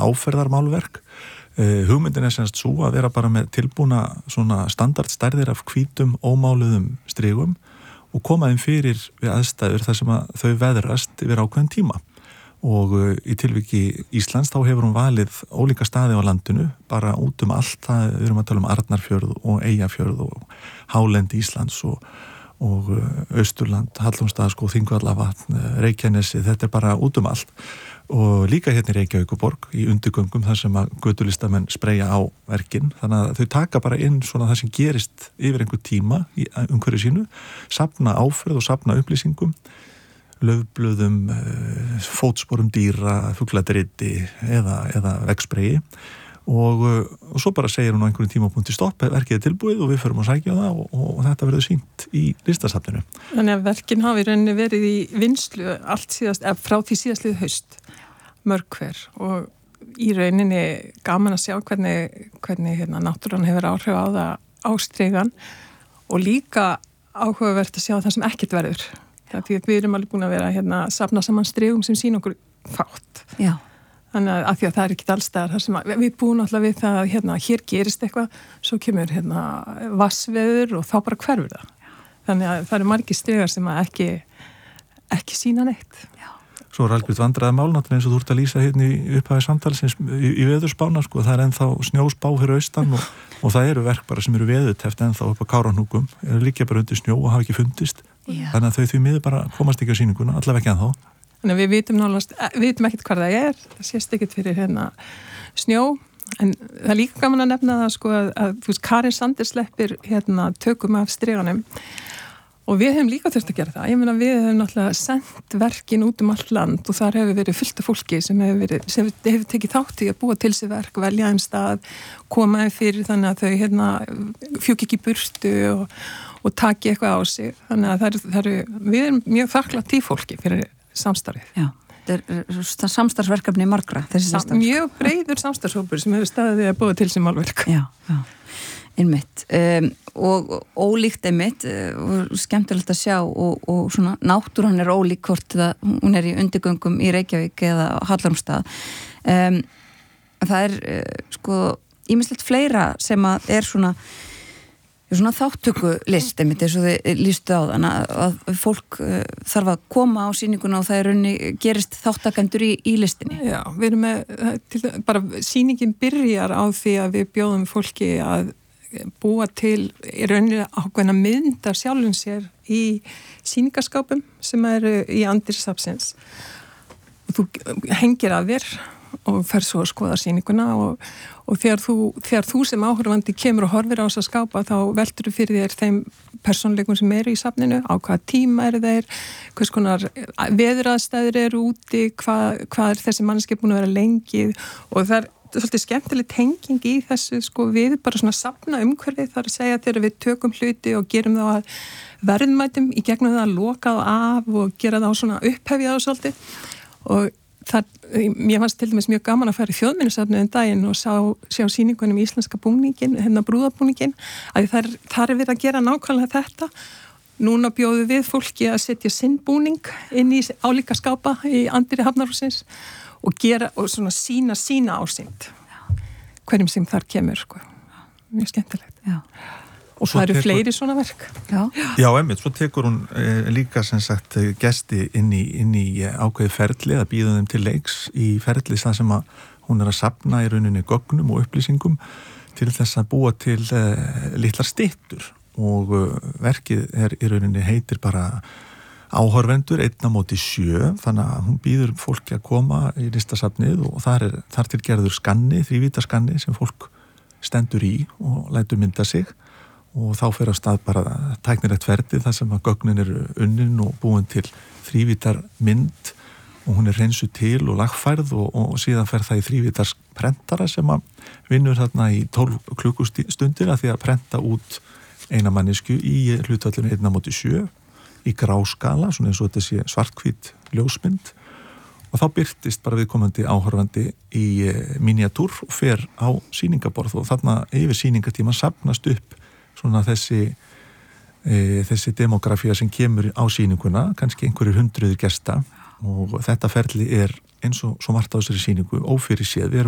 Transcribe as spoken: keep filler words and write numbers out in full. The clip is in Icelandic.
áferðarmálverk. Uh, hugmyndin er semst svo að vera bara með tilbúna svona standardstærðir af hvítum ómáluðum strigum og koma þeim fyrir við aðstæður þar sem að þau veðrast yfir ákveðin tíma. Og uh, í tilviki Íslands þá hefur hún valið ólíka staði á landinu, bara út um allt. Það, við erum að tala um Arnarfjörð og Eyjafjörð og hálendi Íslands og og Austurland, Hallormsstaðaskóg, Þingvallavatn, Reykjanesi, þetta er bara út um allt. Og líka hérna í Reykjavíkurborg í undirgöngum þar sem að götulistamenn spreyja á verkin, þannig að þau taka bara inn svona það sem gerist yfir einhver tíma í umhverju sínu, safna áferð og safna upplýsingum, laufblöðum, fótsporum dýra, fugladriti eða, eða vegspreyi. Og, og svo bara segir hún á einhverjum tímapunkti stopp, verkið er tilbúið og við förum að sækja það og, og, og þetta verður sýnt í listasafninu. Þannig að verkin hafi rauninni verið í vinnslu allt síðast, eða frá því síðastlið haust, mörg hver og í rauninni gaman að sjá hvernig, hvernig hérna, náttúran hefur áhrif á það ástrigan og líka áhugavert að sjá það sem ekkert verður. Því að við erum alveg búin að vera hérna, safna saman strigum sem sína okkur fátt. Já. Þannig að, að því að það er ekki allstaðar þar sem að við búum alltaf við það að hérna, hér gerist eitthvað, svo kemur hérna vassveður og þá bara hverfur það. Þannig að það eru margir strigar sem að ekki, ekki sína neitt. Já. Svo er algjört vandræða málnáttúrulega eins og þú ert að lýsa hérna í upphæði samtalsins í, í veðurspána, sko, það er ennþá snjóspá fyrir austan og, og það eru verk bara sem eru veðurteft ennþá upp á Kárahnjúkum, eru líka bara undir snjó og hafa ekki fundist. Já. Þannig að þau því miður bara komast ekki á sýninguna, allavega ekki ennþá. Þannig að við vitum nálast, við vitum ekkert hvað það er, það sést ekkert fyrir hérna snjó, en það er líka gaman að nefna það sko að, að þú veist, Karin Sander sleppir hérna tökum af striganum og við hefum líka þurft að gera það. Ég meina við hefum náttúrulega sendt verkin út um allt land og þar hefur verið fullt af fólki sem hefur verið, sem hefur tekið þátt í að búa til sér verk, velja þeim stað, koma þeim fyrir þannig að þau hérna fjúki ekki í burtu og, og taki eitthvað á sig. Þannig að það eru, það eru, við erum mjög þakklátt í fólki fyrir samstarfið. Já, þetta er samstarfsverkefni margra. Sam, mjög breiður samstarfshópur sem hefur staðið að búa til sem málverk. Já, já, einmitt. Um, og ólíkt einmitt, uh, skemmtilegt að sjá og, og svona náttúran er ólík hvort það, hún er í undirgöngum í Reykjavík eða Hallormsstað. Um, það er uh, sko ýmislegt fleira sem að er svona svona þáttökulist einmitt eins og þið lýstu á þann að fólk uh, þarf að koma á sýninguna og það er raunni gerist þáttakendur í, í listinni. Já, við erum með, til, bara sýningin byrjar á því að við bjóðum fólki að búa til í raunni ákveðna mynd af sjálfum sér í sýningaskápum sem eru í andirsafsins og þú hengir að þér og fer svo að skoða sýninguna og, og þegar, þú, þegar þú sem áhorfandi kemur og horfir á þess að skápa þá veltur þú fyrir þér þeim persónleikum sem eru í safninu, á hvaða tíma eru þeir, hvers konar veðuraðstæður eru úti, hvað, hvað er þessi mannski búin að vera lengi og það er svolítið skemmtileg tenging í þessu sko við bara svona safna umhverfið þar að segja þegar við tökum hluti og gerum þá að verðmætum í gegnum það að loka það af og gera það á svona upphefja það svolítið og það, mér fannst til dæmis mjög gaman að fara í þjóðminjasafnið um daginn og sá, sjá sýningunum í íslenska búningin, hérna brúðabúningin, að það er, það er við að gera nákvæmlega þetta. Núna bjóðum við fólki að setja sinn búning inn í álíka skápa í anddyri Hafnarhússins og gera og svona sína sína ásýnd hverjum sem þar kemur, sko. Mjög skemmtilegt. Já. Og svo það eru tekur, fleiri svona verk. Já, Já einmitt, svo tekur hún e, líka sem sagt gesti inn í, inn í ákveði ferli að býða þeim til leiks í ferli það sem að hún er að safna í rauninni gögnum og upplýsingum til þess að búa til e, litlar styttur og e, verkið er í rauninni heitir bara áhorfendur einn á móti sjö, þannig að hún býður fólki að koma í listasafnið og þar er þar til gerður skanni, þrívíta skanni sem fólk stendur í og lætur mynda sig og þá fer á stað bara tæknilegt ferdi þar sem að gögnin eru unnin og búin til þrívítar mynd og hún er hreinsuð til og lagfærð og, og síðan fer það í þrívítars prentara sem að vinnur þarna í tólf klukkustundir að því að prenta út eina mannesku í hlutvallinu einn á móti sjö í gráskala, svona eins og þetta sé svarthvít ljósmynd og þá byrtist bara viðkomandi áhorfandi í miniatúr og fer á sýningaborð og þarna yfir sýningatíma safnast upp svona þessi e, þessi demografía sem kemur á sýninguna, kannski einhverjir hundruðir gesta og þetta ferli er eins og svo margt á þessari sýningu ófyrirséð. Við erum